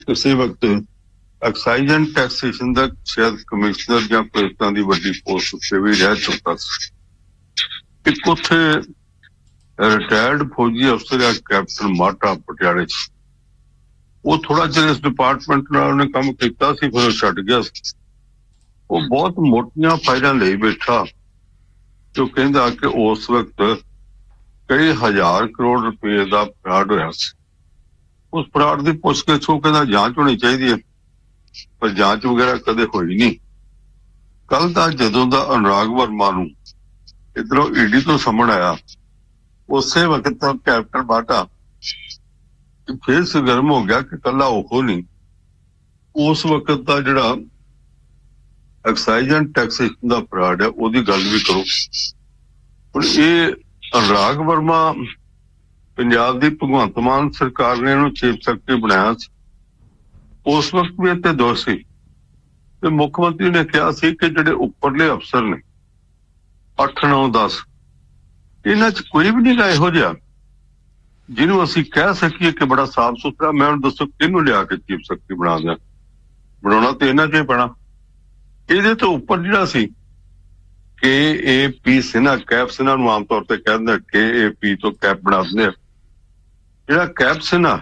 ਕਿਸੇ ਵਕਤ excise and taxation ਦਾ ਸ਼ਾਇਦ ਕਮਿਸ਼ਨਰ ਜਾਂ ਕੋਈ ਏਦਾਂ ਦੀ ਵੱਡੀ ਪੋਸਟ ਉੱਤੇ ਵੀ ਰਹਿ ਚੁੱਕਾ ਸੀ। ਇੱਕ ਉੱਥੇ ਰਿਟਾਇਰਡ ਫੌਜੀ ਅਫਸਰ ਹੈ ਕੈਪਟਨ ਮਾਟਾ ਪਟਿਆਲੇ ਚ, ਉਹ ਥੋੜਾ ਚਿਰ ਇਸ ਡਿਪਾਰਟਮੈਂਟ ਨਾਲ ਉਹਨੇ ਕੰਮ ਕੀਤਾ ਸੀ, ਫਿਰ ਉਹ ਛੱਡ ਗਿਆ ਸੀ। ਉਹ ਬਹੁਤ ਮੋਟੀਆਂ ਫਾਈਲਾਂ ਲਈ ਬੈਠਾ, ਜੋ ਕਹਿੰਦਾ ਕਿ ਉਸ ਵਕਤ ਕਈ ਹਜ਼ਾਰ ਕਰੋੜ ਰੁਪਏ ਦਾ ਫਰਾਡ ਹੋਇਆ ਸੀ। ਉਸ ਫਰਾਡ ਦੀ ਪੁੱਛਗਿੱਛ ਉਹ ਕਹਿੰਦਾ ਜਾਂਚ ਹੋਣੀ ਚਾਹੀਦੀ ਹੈ, ਪਰ ਜਾਂਚ ਵਗੈਰਾ ਕਦੇ ਹੋਈ ਨਹੀਂ। ਕੱਲ ਦਾ ਜਦੋਂ ਦਾ ਅਨੁਰਾਗ ਵਰਮਾ ਨੂੰ ਇੱਧਰੋਂ ਈਡੀ ਤੋਂ ਸਮਨ ਆਇਆ, ਉਸੇ ਵਕਤ ਤੋਂ ਕੈਪਟਨ ਬਾਟਾ ਫਿਰ ਸਰਗਰਮ ਹੋ ਗਿਆ ਕਿ ਕੱਲਾ ਉਹ ਨਹੀਂ, ਉਸ ਵਕਤ ਦਾ ਜਿਹੜਾ excise and taxation the fraud ਹੈ ਉਹਦੀ ਗੱਲ ਵੀ ਕਰੋ। ਹੁਣ ਇਹ ਅਨੁਰਾਗ ਵਰਮਾ ਪੰਜਾਬ ਦੀ ਭਗਵੰਤ ਮਾਨ ਸਰਕਾਰ ਨੇ ਇਹਨੂੰ ਚੀਫ ਸੈਕਟਰੀ ਬਣਾਇਆ ਸੀ, ਉਸ ਵਕਤ ਵੀ ਇੱਥੇ ਦੋਸ਼ ਸੀ ਤੇ ਮੁੱਖ ਮੰਤਰੀ ਨੇ ਕਿਹਾ ਸੀ ਕਿ ਜਿਹੜੇ ਉੱਪਰਲੇ ਅਫਸਰ ਨੇ 8, 9, 10 ਇਹਨਾਂ ਚ ਕੋਈ ਵੀ ਨਹੀਂ ਗਾ ਇਹੋ ਜਿਹਾ ਜਿਹਨੂੰ ਅਸੀਂ ਕਹਿ ਸਕੀਏ ਕਿ ਬੜਾ ਸਾਫ਼ ਸੁਥਰਾ। ਮੈਂ ਹੁਣ ਦੱਸੋ ਕਿਹਨੂੰ ਲਿਆ ਕੇ ਚੀਫ ਸੈਕਟਰੀ ਬਣਾ ਦਿਆਂ? ਬਣਾਉਣਾ ਤੇ ਇਹਨਾਂ ਚ ਹੀ ਪੈਣਾ। ਇਹਦੇ ਤੋਂ ਉੱਪਰ ਜਿਹੜਾ ਸੀ KAP ਸਿਨਹਾ, ਕੈਪ ਸਿਨਹਾ ਨੂੰ ਆਮ ਤੌਰ ਤੇ ਕਹਿੰਦੇ KAP ਤੋਂ ਕੈਪ ਬਣਾ ਦਿੰਦੇ ਆ। ਜਿਹੜਾ ਕੈਪ ਸਿਨਹਾ,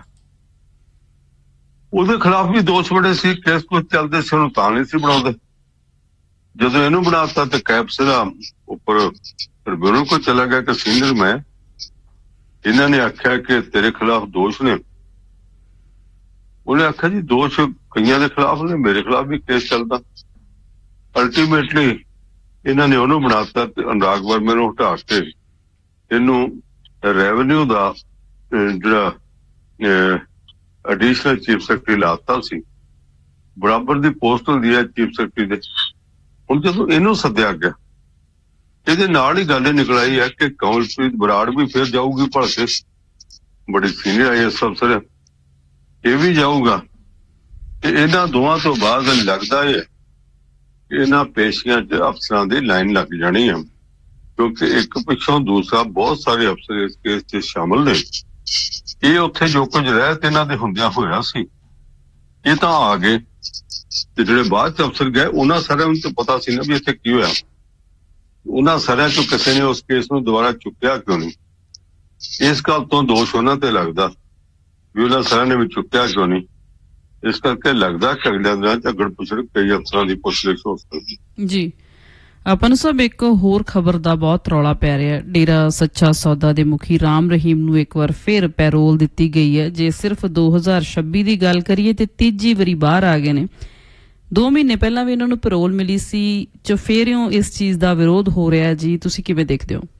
ਉਹਦੇ ਖਿਲਾਫ ਵੀ ਦੋਸ਼ ਬੜੇ ਸੀ, ਕੇਸ ਕੁਝ ਚੱਲਦੇ ਸੀ, ਉਹਨੂੰ ਤਾਂ ਨਹੀਂ ਸੀ ਬਣਾਉਂਦੇ। ਜਦੋਂ ਇਹਨੂੰ ਬਣਾਤਾ ਤੇ ਕੈਪ ਸਿਨਹਾ ਉੱਪਰ ਟ੍ਰਿਬਿਊਨਲ ਕੋਲ ਚਲਾ ਗਿਆ ਕਿ ਸੀਨੀਅਰ ਮੈਂ, ਇਹਨਾਂ ਨੇ ਆਖਿਆ ਕਿ ਤੇਰੇ ਖਿਲਾਫ ਦੋਸ਼ ਨੇ। ਉਹਨੇ ਆਖਿਆ ਜੀ ਦੋਸ਼ ਕਈਆਂ ਦੇ ਖਿਲਾਫ ਨੇ, ਮੇਰੇ ਖਿਲਾਫ ਵੀ ਕੇਸ ਚੱਲਦਾ। ਅਲਟੀਮੇਟਲੀ ਇਹਨਾਂ ਨੇ ਉਹਨੂੰ ਬਣਾਤਾ ਤੇ ਅਨੁਰਾਗ ਵਰਮਾ ਨੂੰ ਹਟਾ ਕੇ ਇਹਨੂੰ ਰੈਵਨਿਊ ਦਾ ਜਿਹੜਾ ਐਡੀਸ਼ਨਲ ਚੀਫ ਸੈਕਟਰੀ ਲਾਤਾ ਸੀ, ਬਰਾਬਰ ਦੀ ਪੋਸਟ ਹੁੰਦੀ ਹੈ ਚੀਫ ਸੈਕਟਰੀ ਦੇ। ਹੁਣ ਜਦੋਂ ਇਹਨੂੰ ਸੱਦਿਆ ਗਿਆ, ਇਹਦੇ ਨਾਲ ਹੀ ਗੱਲ ਇਹ ਨਿਕਲ ਆਈ ਹੈ ਕਿ ਕਮਲਪ੍ਰੀਤ ਬਰਾੜ ਵੀ ਫਿਰ ਜਾਊਗੀ ਭਲਕੇ, ਬੜੀ ਸੀਨੀਅਰ IAS ਅਫਸਰ, ਇਹ ਵੀ ਜਾਊਗਾ। ਤੇ ਇਹਨਾਂ ਦੋਵਾਂ ਤੋਂ ਬਾਅਦ ਲੱਗਦਾ ਹੈ ਇਹਨਾਂ ਪੇਸ਼ੀਆਂ 'ਚ ਅਫਸਰਾਂ ਦੀ ਲਾਈਨ ਲੱਗ ਜਾਣੀ ਹੈ, ਕਿਉਂਕਿ ਇੱਕ ਪਿੱਛੋਂ ਦੂਸਰਾ ਬਹੁਤ ਸਾਰੇ ਅਫਸਰ ਇਸ ਕੇਸ 'ਚ ਸ਼ਾਮਲ ਨੇ। ਇਹ ਉੱਥੇ ਜੋ ਕੁਝ ਰਹਿਤ ਇਹਨਾਂ ਦੇ ਹੁੰਦਿਆਂ ਹੋਇਆ ਸੀ, ਇਹ ਤਾਂ ਆ ਗਏ ਤੇ ਜਿਹੜੇ ਬਾਅਦ 'ਚ ਅਫਸਰ ਗਏ ਉਹਨਾਂ ਸਾਰਿਆਂ ਨੂੰ ਤਾਂ ਪਤਾ ਸੀ ਨਾ ਵੀ ਇੱਥੇ ਕੀ ਹੋਇਆ। ਉਹਨਾਂ ਸਾਰਿਆਂ ਚੋਂ ਕਿਸੇ ਨੇ ਉਸ ਕੇਸ ਨੂੰ ਦੁਬਾਰਾ ਚੁੱਕਿਆ ਕਿਉਂ ਨਹੀਂ? ਇਸ ਗੱਲ ਤੋਂ ਦੋਸ਼ ਉਹਨਾਂ ਤੇ ਲੱਗਦਾ ਵੀ ਉਹਨਾਂ ਸਾਰਿਆਂ ਨੇ ਵੀ ਚੁੱਕਿਆ ਕਿਉਂ ਨਹੀਂ। ਇਸ ਕਰਕੇ ਲੱਗਦਾ ਕਿ ਅਗਲੇ ਦਿਨਾਂ 'ਚ ਅਗੜ ਪੁਛੜ ਕਈ ਅਫਸਰਾਂ ਦੀ ਪੁੱਛਗਿੱਛ ਹੋ ਸਕਦੀ ਜੀ। ਆਪਾਂ ਨੂੰ ਸਭ ਇੱਕ ਹੋਰ ਖਬਰ ਦਾ ਬਹੁਤ ਰੌਲਾ ਪੈ ਰਿਹਾ। ਡੇਰਾ ਸੱਚਾ ਸੌਦਾ ਦੇ ਮੁਖੀ ਰਾਮ ਰਹੀਮ ਨੂੰ ਇੱਕ ਵਾਰ ਫਿਰ ਪੈਰੋਲ ਦਿੱਤੀ ਗਈ ਹੈ। ਜੇ ਸਿਰਫ 2026 ਦੀ ਗੱਲ ਕਰੀਏ ਤੇ ਤੀਜੀ ਵਾਰੀ ਬਾਹਰ ਆ ਗਏ ਨੇ। 2 ਮਹੀਨੇ ਪਹਿਲਾਂ ਵੀ ਇਹਨਾਂ ਨੂੰ ਪੈਰੋਲ ਮਿਲੀ ਸੀ, ਚੁਫੇਰਿਓਂ ਇਸ ਚੀਜ਼ ਦਾ ਵਿਰੋਧ ਹੋ ਰਿਹਾ ਜੀ, ਤੁਸੀਂ ਕਿਵੇਂ ਦੇਖਦੇ ਹੋ?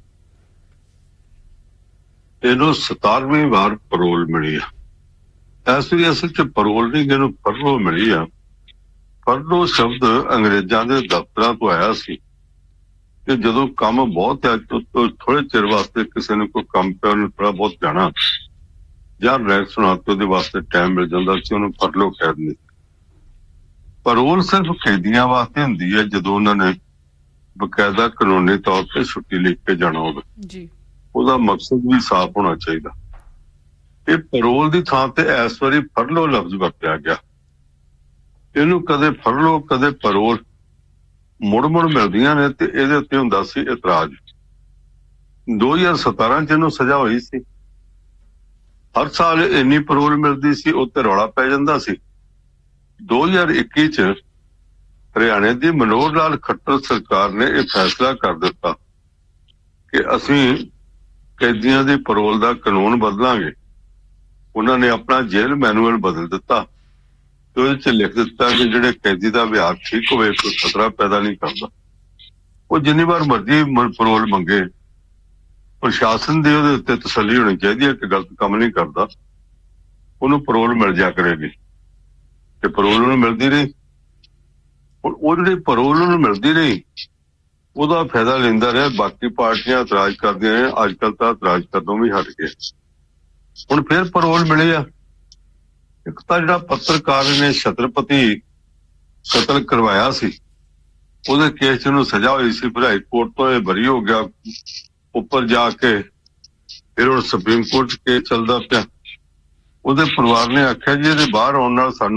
ਇਹਨੂੰ 17ਵੀਂ ਵਾਰ ਪੈਰੋਲ ਮਿਲੀ ਆ। ਐਸੀ ਅਸਲ 'ਚ ਪੈਰੋਲ ਨਹੀਂ, ਇਹਨੂੰ ਫਰਲੋ ਮਿਲੀ ਆ। ਫਰਲੋ ਸ਼ਬਦ ਅੰਗਰੇਜ਼ਾਂ ਦੇ ਦਫ਼ਤਰਾਂ ਤੋਂ ਆਇਆ ਸੀ ਕਿ ਜਦੋਂ ਕੰਮ ਬਹੁਤ ਹੈ ਥੋੜੇ ਚਿਰ ਵਾਸਤੇ ਕਿਸੇ ਨੂੰ ਕੋਈ ਕੰਮ ਪਿਆ, ਉਹਨੂੰ ਥੋੜਾ ਬਹੁਤ ਜਾਣਾ ਜਾਂ ਰੈਸਟ ਸੁਣਾਤੇ ਉਹਦੇ ਵਾਸਤੇ ਟਾਈਮ ਮਿਲ ਜਾਂਦਾ ਸੀ, ਉਹਨੂੰ ਫਰਲੋ ਕਹਿ ਦਿੰਦੇ। ਪੈਰੋਲ ਸਿਰਫ ਕੈਦੀਆਂ ਵਾਸਤੇ ਹੁੰਦੀ ਹੈ ਜਦੋਂ ਉਹਨਾਂ ਨੇ ਬਕਾਇਦਾ ਕਾਨੂੰਨੀ ਤੌਰ ਤੇ ਛੁੱਟੀ ਲਿਖ ਕੇ ਜਾਣਾ ਹੋਵੇ ਜੀ। ਉਹਦਾ ਮਕਸਦ ਵੀ ਸਾਫ਼ ਹੋਣਾ ਚਾਹੀਦਾ। ਇਹ ਪੈਰੋਲ ਦੀ ਥਾਂ ਤੇ ਇਸ ਵਾਰੀ ਫਰਲੋ ਲਫ਼ਜ਼ ਵਰਤਿਆ ਗਿਆ। ਇਹਨੂੰ ਕਦੇ ਫਰਲੋ ਕਦੇ ਪੈਰੋਲ ਮੁੜ ਮਿਲਦੀਆਂ ਨੇ ਤੇ ਇਹਦੇ ਉੱਤੇ ਹੁੰਦਾ ਸੀ ਇਤਰਾਜ਼। 2017 ਚ ਇਹਨੂੰ ਸਜ਼ਾ ਹੋਈ ਸੀ। ਹਰ ਸਾਲ ਇੰਨੀ ਪੈਰੋਲ ਮਿਲਦੀ ਸੀ, ਉੱਤੇ ਰੌਲਾ ਪੈ ਜਾਂਦਾ ਸੀ। 2021 ਚ ਹਰਿਆਣੇ ਦੀ ਮਨੋਹਰ ਲਾਲ ਖੱਟਰ ਸਰਕਾਰ ਨੇ ਇਹ ਫੈਸਲਾ ਕਰ ਦਿੱਤਾ ਕਿ ਅਸੀਂ ਕੈਦੀਆਂ ਦੀ ਪੈਰੋਲ ਦਾ ਕਾਨੂੰਨ ਬਦਲਾਂਗੇ। ਉਹਨਾਂ ਨੇ ਆਪਣਾ ਜੇਲ੍ਹ ਮੈਨੂਅਲ ਬਦਲ ਦਿੱਤਾ ਤੇ ਉਹਦੇ 'ਚ ਲਿਖ ਦਿੱਤਾ ਕਿ ਜਿਹੜੇ ਕੈਦੀ ਦਾ ਵਿਹਾਰ ਠੀਕ ਹੋਵੇ, ਕੋਈ ਖਤਰਾ ਪੈਦਾ ਨਹੀਂ ਕਰਦਾ, ਉਹ ਜਿੰਨੀ ਵਾਰ ਮਰਜ਼ੀ ਪੈਰੋਲ ਮੰਗੇ, ਪ੍ਰਸ਼ਾਸਨ ਦੀ ਉਹਦੇ ਉੱਤੇ ਤਸੱਲੀ ਹੋਣੀ ਚਾਹੀਦੀ ਹੈ ਕਿ ਗਲਤ ਕੰਮ ਨਹੀਂ ਕਰਦਾ, ਉਹਨੂੰ ਪੈਰੋਲ ਮਿਲ ਜਾ ਕਰੇਗੀ। ਤੇ ਪੈਰੋਲ ਉਹਨੂੰ ਮਿਲਦੀ ਰਹੀ। ਹੁਣ ਉਹ ਜਿਹੜੀ ਪੈਰੋਲ ਉਹਨੂੰ ਮਿਲਦੀ ਰਹੀ, ਉਹਦਾ ਫਾਇਦਾ ਲੈਂਦਾ ਰਿਹਾ। ਬਾਕੀ ਪਾਰਟੀਆਂ ਇਤਰਾਜ਼ ਕਰਦੀਆਂ ਨੇ, ਅੱਜ ਕੱਲ੍ਹ ਤਾਂ ਇਤਰਾਜ਼ ਕਰਨੋਂ ਵੀ ਹਟ ਗਏ। ਹੁਣ ਫਿਰ ਪੈਰੋਲ ਮਿਲੇ ਆ। ਇੱਕ ਤਾਂ ਜਿਹੜਾ ਪੱਤਰਕਾਰ ਨੇ ਛਤਰਪਤੀ ਕਤਲ ਕਰਵਾਇਆ ਸੀ, ਉਹਦੇ ਕੇਸ 'ਚ ਉਹਨੂੰ ਸਜ਼ਾ ਹੋਈ ਸੀ, ਫਿਰ ਹਾਈ ਕੋਰਟ ਤੋਂ ਇਹ ਬਰੀ ਹੋ ਗਿਆ। ਉੱਪਰ ਜਾ ਕੇ ਫਿਰ ਹੁਣ ਸੁਪਰੀਮ ਕੋਰਟ 'ਚ ਕੇਸ ਚੱਲਦਾ ਪਿਆ। ਉਹਦੇ ਪਰਿਵਾਰ ਨੇ ਆਖਿਆ ਜੀ ਇਹਦੇ ਬਾਹਰ ਆਉਣ ਨਾਲ ਸਾਨੂੰ